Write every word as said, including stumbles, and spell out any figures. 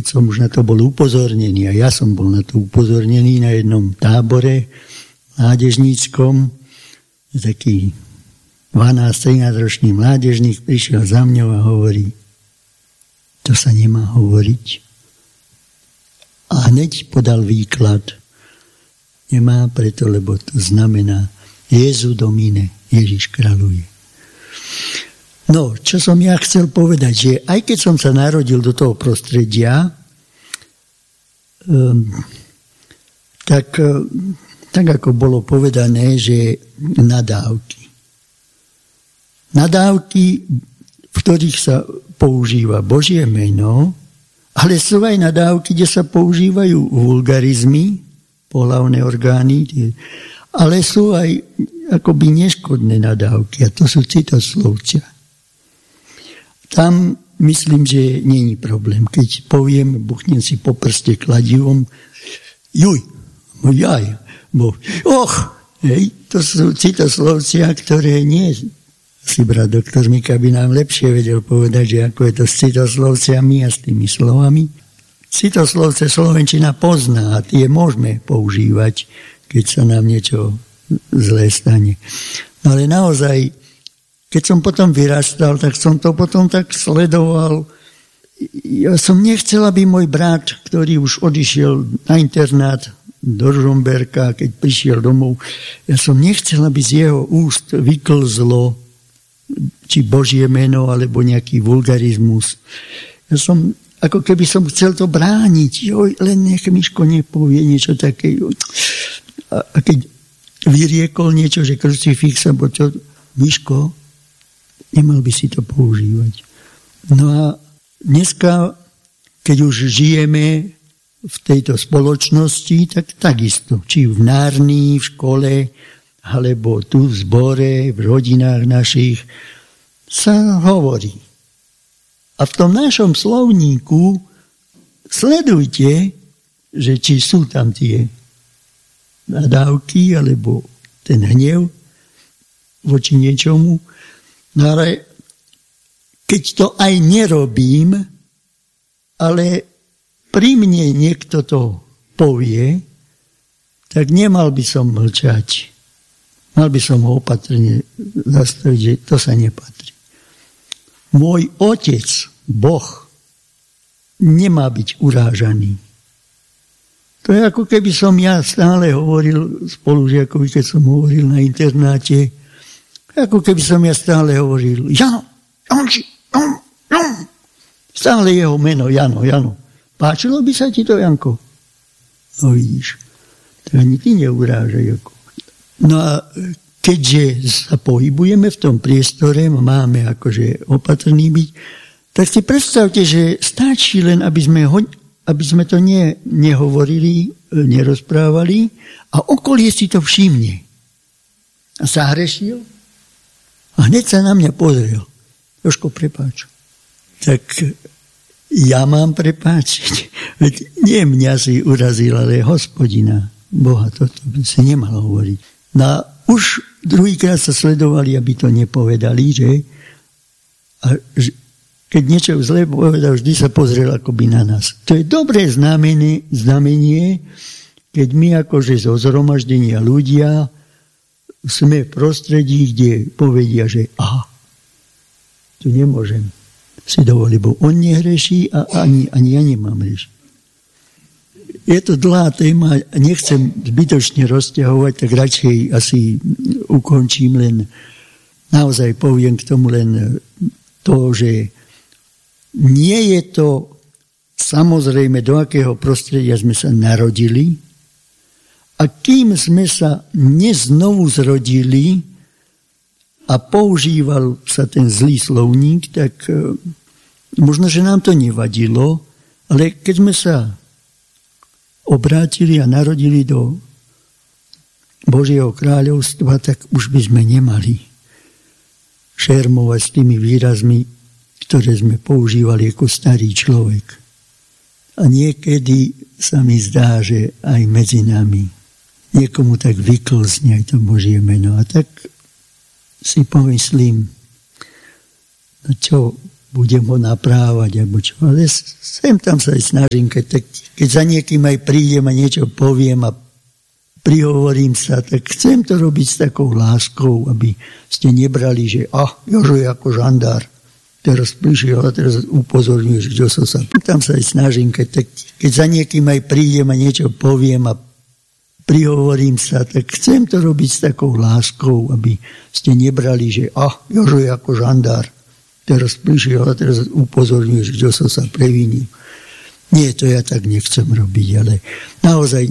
keď som už na to bol upozornený, a ja som bol na to upozornený na jednom tábore mládežníckom, taký dvanásť trinásť ročný mládežník prišiel za mňou a hovorí, to sa nemá hovoriť. A hneď podal výklad. Nemá preto, lebo to znamená Jezu Domine, Ježiš kráľuje. No, čo som ja chcel povedať, že aj keď som sa narodil do toho prostredia, um, tak, tak ako bolo povedané, že nadávky. Nadávky, v ktorých sa používa Božie meno, ale sú aj nadávky, kde sa používajú vulgarizmy, pohlavné orgány, ale sú aj akoby neškodné nadávky, a to sú citoslovcia. Tam myslím, že není problém. Keď poviem, buchnem si po prste kladivom, juj, jaj, bo, och, hej, to sú citoslovcia, ktoré nie, si brat doktor Mika by nám lepšie vedel povedať, že ako je to s citoslovciami a s tými slovami. Citoslovce slovenčina pozná a tie môžeme používať, keď sa nám niečo zlé stane. No ale naozaj, keď som potom vyrastal, tak som to potom tak sledoval. Ja som nechcel, aby môj brat, ktorý už odišiel na internát do Ružomberka, keď prišiel domov, ja som nechcel, aby z jeho úst vyklzlo či Božie meno, alebo nejaký vulgarizmus. Ja som, ako keby som chcel to brániť. Joj, len nech Miško nepovie niečo také. A, a keď vyriekol niečo, že krucifix, alebo čo, Miško, nemal by si to používať. No a dneska, keď už žijeme v tejto spoločnosti, tak takisto. Či v Nárni, v škole, alebo tu v zbore, v rodinách našich, sa hovorí. A v tom našom slovníku sledujte, že či sú tam tie nadávky, alebo ten hnev voči niečomu. No ale keď to aj nerobím, ale pri mne niekto to povie, tak nemal by som mlčať. Mal by som ho opatrne zastaviť, že to sa nepatrí. Môj otec, Boh, nemá byť urážaný. To je ako keby som ja stále hovoril spolužiakovi, keď som hovoril na internáte, ako keby som ja stále hovoril Jano, Janči, Jan, Jan. Stále jeho meno, Jano, Jano. Páčilo by sa ti to, Janko? No vidíš, to ani ty neurážaj. Ako. No a keďže sa pohybujeme v tom priestore, máme akože opatrný byť, tak si predstavte, že stačí len, aby sme, ho, aby sme to ne, nehovorili, nerozprávali a okolie si to všimne. A zahrešil a hneď sa na mňa pozrel. Jožko, prepáč. Tak ja mám prepáčiť. Veď nie mňa si urazil, ale Hospodina, Boha, toto by si nemal hovoriť. No a už druhýkrát sa sledovali, aby to nepovedali, že? A keď niečo zlé povedal, vždy sa pozrel akoby na nás. To je dobré znamenie, znamenie, keď my akože zo zhromaždenia ľudia sme v prostredí, kde povedia, že aha, tu nemôžem si dovoliť, bo on nehreší a ani, ani ja nemám hrešiť. Je to dlhá téma, nechcem zbytočne rozťahovať, tak radšej asi ukončím, len naozaj poviem k tomu len to, že nie je to samozrejme, do akého prostredia sme sa narodili, a kým sme sa neznovu zrodili a používal sa ten zlý slovník, tak možno, že nám to nevadilo, ale keď sme sa obrátili a narodili do Božieho kráľovstva, tak už by sme nemali šermovať s tými výrazmi, ktoré sme používali ako starý človek. A niekedy sa mi zdá, že aj medzi nami niekomu tak vyklzne aj to Božie meno. A tak si pomyslím, no čo, budem ho naprávať, alebo čo. Ale sem tam sa aj snažím, keď, tak, keď za niekým aj prídem a niečo poviem a prihovorím sa, tak chcem to robiť s takou láskou, aby ste nebrali, že ah, Jožo je ako žandár. Teraz prišiel a teraz upozorňuje, že čo som sa... Tam sa aj snažím, keď, tak, keď za niekým aj prídem a niečo poviem a prihovorím sa, tak chcem to robiť s takou láskou, aby ste nebrali, že ah, Jožo je ako žandár. Teraz prišiel a teraz upozorňuje, že čo som sa previnil. Nie, to ja tak nechcem robiť, ale naozaj